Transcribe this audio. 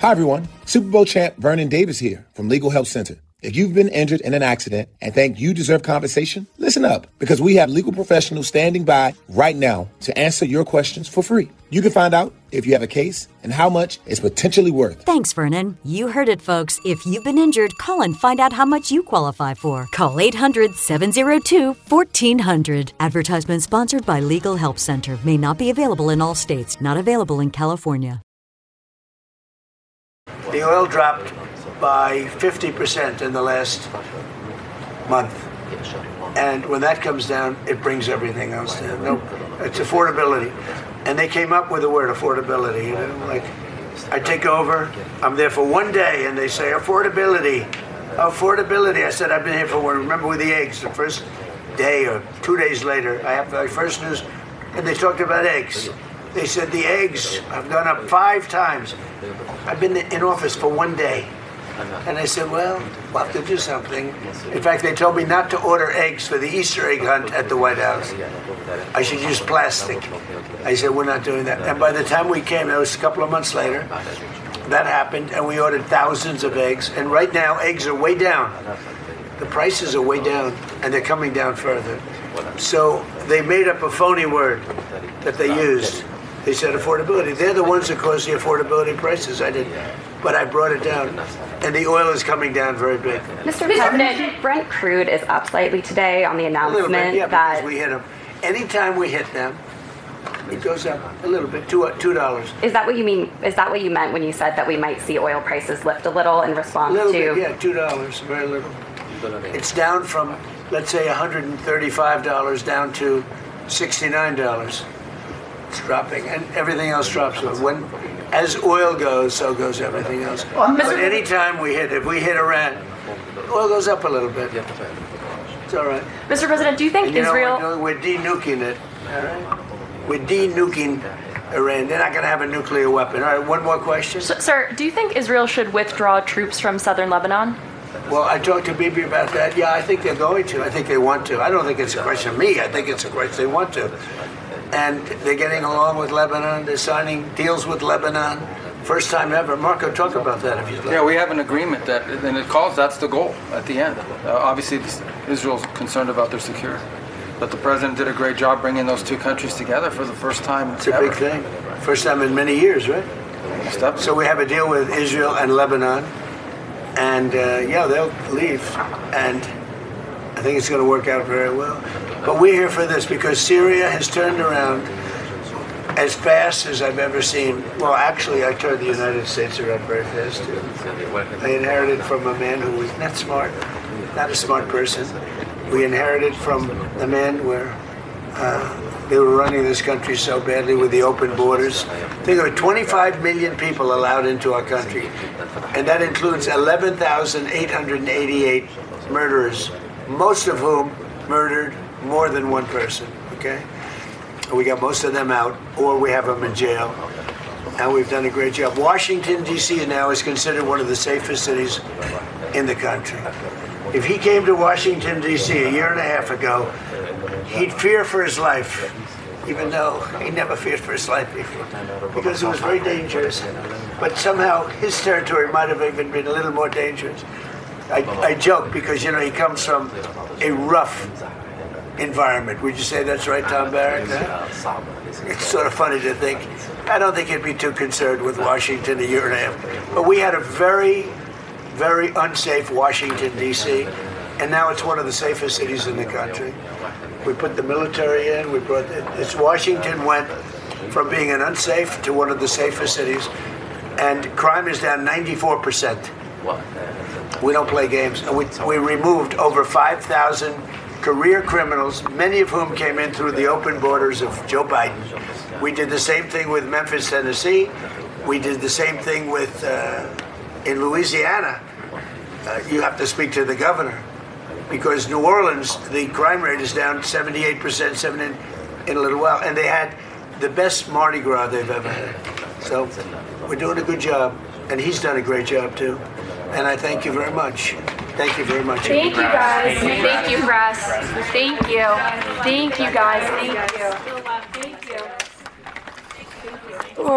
Hi, everyone. Super Bowl champ Vernon Davis here from Legal Help Center. If you've been injured in an accident and think you deserve compensation, listen up, because we have legal professionals standing by right now to answer your questions for free. You can find out if you have a case and how much it's potentially worth. Thanks, Vernon. You heard it, folks. If you've been injured, call and find out how much you qualify for. Call 800-702-1400. Advertisement sponsored by Legal Help Center. May not be available in all states. Not available in California. The oil dropped by 50% in the last month. And when that comes down, it brings everything else down. No, it's affordability. And they came up with the word affordability. You know, like, I take over, I'm there for one day, and they say, affordability, affordability. I said, I've been here for one. Remember with the eggs, the first day or 2 days later, I have my first news, and they talked about eggs. They said the eggs have gone up 5 times. I've been in office for one day. And I said, well, we'll have to do something. In fact, they told me not to order eggs for the Easter egg hunt at the White House. I should use plastic. I said, we're not doing that. And by the time we came, that was a couple of months later, that happened, and we ordered thousands of eggs. And right now, eggs are way down. The prices are way down, and they're coming down further. So they made up a phony word that they used. They said affordability. They're the ones that caused the affordability prices. I didn't. But I brought it down. And the oil is coming down very big. Mr. President, Brent crude is up slightly today on the announcement that because we hit them. Anytime we hit them, it goes up a little bit, $2. Is that what you mean? Is that what you meant when you said that we might see oil prices lift a little in response to? Bit, yeah, $2, very little. It's down from, let's say, $135 down to $69. It's dropping, and everything else drops. As oil goes, so goes everything else. But anytime if we hit Iran, oil goes up a little bit. It's all right. Mr. President, do you think Israel... We're de-nuking it, all right? We're de-nuking Iran. They're not going to have a nuclear weapon. All right, one more question? Sir, do you think Israel should withdraw troops from southern Lebanon? Well, I talked to Bibi about that. Yeah, I think they're going to. I think they want to. I don't think it's a question of me. I think it's a question they want to. And they're getting along with Lebanon. They're signing deals with Lebanon. First time ever. Marco, talk about that if you'd like. Yeah, we have an agreement and it calls, that's the goal at the end. Obviously, Israel's concerned about their security. But the president did a great job bringing those two countries together for the first time It's a big thing. First time in many years, right? So we have a deal with Israel and Lebanon. And, they'll leave. And I think it's going to work out very well. But we're here for this because Syria has turned around as fast as I've ever seen. Well, actually, I turned the United States around very fast, too. I inherited from a man who was not smart, not a smart person. We inherited from a man where they were running this country so badly with the open borders. Think of it, 25 million people allowed into our country. And that includes 11,888 murderers, most of whom murdered more than one person, okay? We got most of them out, or we have them in jail. And we've done a great job. Washington, D.C. now is considered one of the safest cities in the country. If he came to Washington, D.C. a year and a half ago, he'd fear for his life, even though he never feared for his life before, because it was very dangerous. But somehow his territory might have even been a little more dangerous. I joke because, he comes from a rough environment. Would you say that's right, Tom Barrett? It's sort of funny to think. I don't think he'd be too concerned with Washington a year and a half. But we had a very, very unsafe Washington, D.C., and now it's one of the safest cities in the country. We put the military in. Washington went from being an unsafe to one of the safest cities, and crime is down 94%. We don't play games. And we removed over 5,000 career criminals, many of whom came in through the open borders of Joe Biden. We did the same thing with Memphis, Tennessee. We did the same thing with in Louisiana. You have to speak to the governor, because New Orleans, the crime rate is down 78%, in a little while, and they had the best Mardi Gras they've ever had. So we're doing a good job, and he's done a great job too. And I thank you very much. Thank you very much. Thank you, guys. Thank you, press. Thank you. Thank you, guys. Thank you.